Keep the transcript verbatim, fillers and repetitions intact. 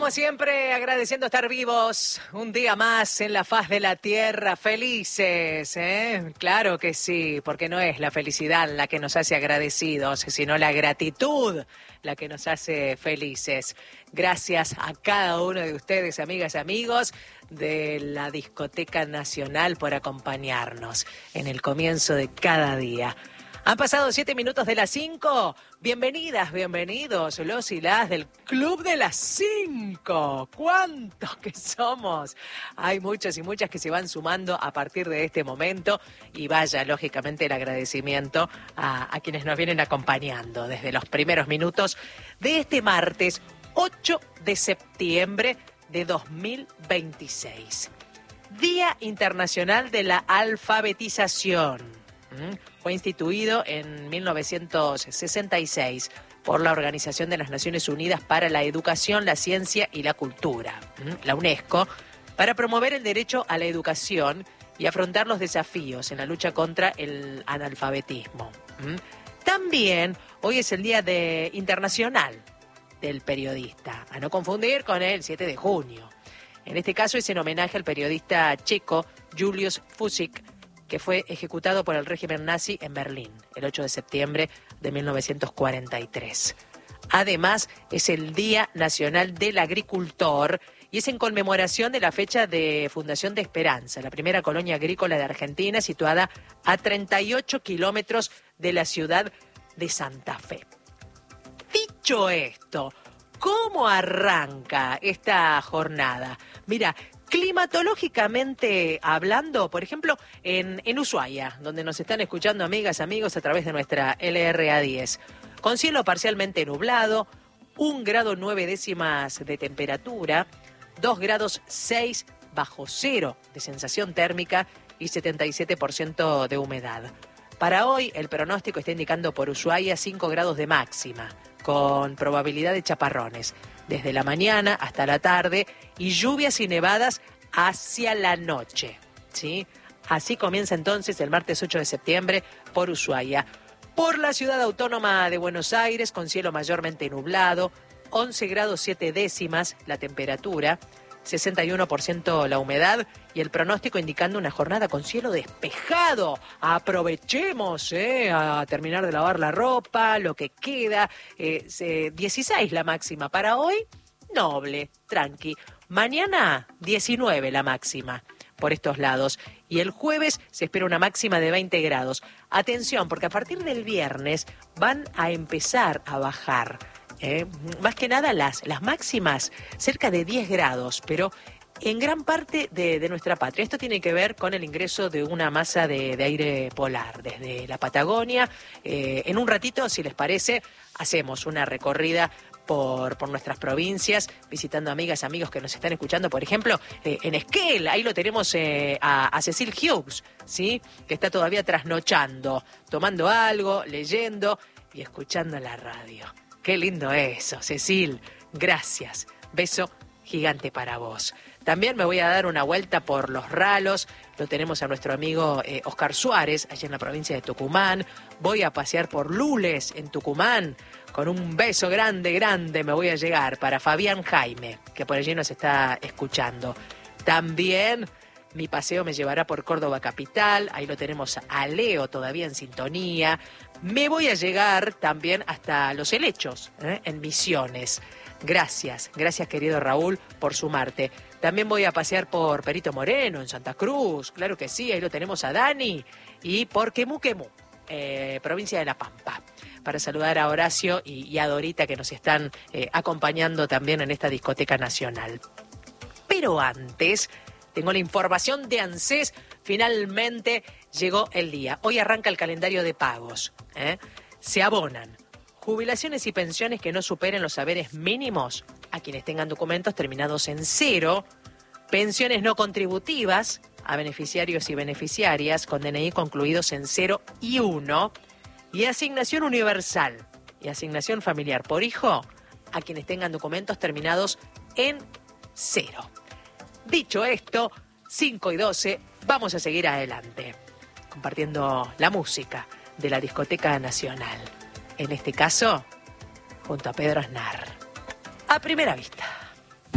como siempre, agradeciendo estar vivos un día más en la faz de la tierra, felices, ¿eh? Claro que sí, porque no es la felicidad la que nos hace agradecidos, sino la gratitud la que nos hace felices. Gracias a cada uno de ustedes, amigas y amigos de la Discoteca Nacional, por acompañarnos en el comienzo de cada día. Han pasado siete minutos de las cinco. Bienvenidas, bienvenidos, los y las del Club de las Cinco. ¿Cuántos que somos? Hay muchos y muchas que se van sumando a partir de este momento. Y vaya, lógicamente, el agradecimiento a, a quienes nos vienen acompañando desde los primeros minutos de este martes ocho de septiembre de dos mil veintiséis. Día Internacional de la Alfabetización. Fue instituido en mil novecientos sesenta y seis por la Organización de las Naciones Unidas para la Educación, la Ciencia y la Cultura, la UNESCO, para promover el derecho a la educación y afrontar los desafíos en la lucha contra el analfabetismo. También hoy es el Día de Internacional del Periodista, a no confundir con el siete de junio. En este caso es en homenaje al periodista checo Julius Fučík, que fue ejecutado por el régimen nazi en Berlín el ocho de septiembre de mil novecientos cuarenta y tres. Además, es el Día Nacional del Agricultor y es en conmemoración de la fecha de fundación de Esperanza, la primera colonia agrícola de Argentina, situada a treinta y ocho kilómetros de la ciudad de Santa Fe. Dicho esto, ¿cómo arranca esta jornada? Mira, climatológicamente hablando, por ejemplo, en, en Ushuaia, donde nos están escuchando amigas, amigos, a través de nuestra L R A diez, con cielo parcialmente nublado, un grado nueve décimas de temperatura, dos grados seis bajo cero de sensación térmica y setenta y siete por ciento de humedad. Para hoy, el pronóstico está indicando por Ushuaia cinco grados de máxima, con probabilidad de chaparrones desde la mañana hasta la tarde y lluvias y nevadas hacia la noche, ¿sí? Así comienza entonces el martes ocho de septiembre por Ushuaia. Por la ciudad autónoma de Buenos Aires, con cielo mayormente nublado, once grados siete décimas la temperatura, sesenta y uno por ciento la humedad y el pronóstico indicando una jornada con cielo despejado. Aprovechemos eh, a terminar de lavar la ropa, lo que queda. Eh, dieciséis la máxima para hoy, noble, tranqui. Mañana diecinueve la máxima por estos lados. Y el jueves se espera una máxima de veinte grados. Atención, porque a partir del viernes van a empezar a bajar. Eh, más que nada las, las máximas, cerca de diez grados, pero en gran parte de, de nuestra patria. Esto tiene que ver con el ingreso de una masa de, de aire polar desde la Patagonia. Eh, en un ratito, si les parece, hacemos una recorrida por, por nuestras provincias, visitando amigas, amigos que nos están escuchando, por ejemplo, eh, en Esquel. Ahí lo tenemos eh, a, a Cecil Hughes, ¿sí? Que está todavía trasnochando, tomando algo, leyendo y escuchando la radio. Qué lindo eso, Cecil. Gracias. Beso gigante para vos. También me voy a dar una vuelta por Los Ralos. Lo tenemos a nuestro amigo eh, Oscar Suárez, allá en la provincia de Tucumán. Voy a pasear por Lules, en Tucumán. Con un beso grande, grande me voy a llegar para Fabián Jaime, que por allí nos está escuchando. También mi paseo me llevará por Córdoba capital. Ahí lo tenemos a Leo todavía en sintonía. Me voy a llegar también hasta Los Helechos, ¿eh? en Misiones. Gracias, gracias querido Raúl por sumarte. También voy a pasear por Perito Moreno, en Santa Cruz, claro que sí, ahí lo tenemos a Dani. Y por Quemú Quemú, eh, provincia de La Pampa, para saludar a Horacio y, y a Dorita que nos están eh, acompañando también en esta discoteca nacional. Pero antes, tengo la información de ANSES. Finalmente llegó el día. Hoy arranca el calendario de pagos. ¿eh? Se abonan jubilaciones y pensiones que no superen los saberes mínimos a quienes tengan documentos terminados en cero, pensiones no contributivas a beneficiarios y beneficiarias con D N I concluidos en cero y uno, y asignación universal y asignación familiar por hijo a quienes tengan documentos terminados en cero. Dicho esto, cinco y doce, vamos a seguir adelante, compartiendo la música de la Discoteca Nacional. En este caso, junto a Pedro Aznar. A primera vista.